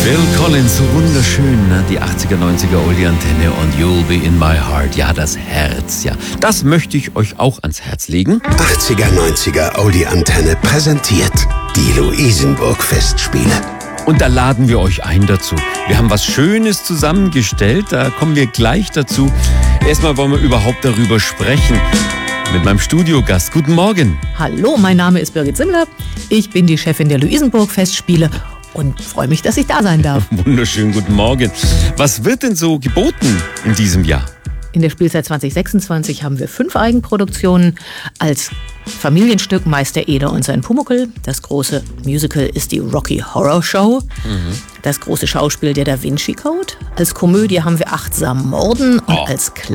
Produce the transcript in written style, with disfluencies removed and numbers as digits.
Bill Collins, so wunderschön, ne? Die 80er, 90er Oldie-Antenne und You'll Be In My Heart. Ja, das Herz, ja. Das möchte ich euch auch ans Herz legen. 80er, 90er Oldie-Antenne präsentiert die Luisenburg-Festspiele. Und da laden wir euch ein dazu. Wir haben was Schönes zusammengestellt, da kommen wir gleich dazu. Erstmal wollen wir überhaupt darüber sprechen. Mit meinem Studiogast. Guten Morgen. Hallo, mein Name ist Birgit Simmler. Ich bin die Chefin der Luisenburg-Festspiele und freue mich, dass ich da sein darf. Wunderschönen guten Morgen. Was wird denn so geboten in diesem Jahr? In der Spielzeit 2026 haben wir 5 Eigenproduktionen. Als Familienstück Meister Eder und sein Pumuckl. Das große Musical ist die Rocky Horror Show. Das große Schauspiel der Da Vinci Code. Als Komödie haben wir Achtsam Morden und als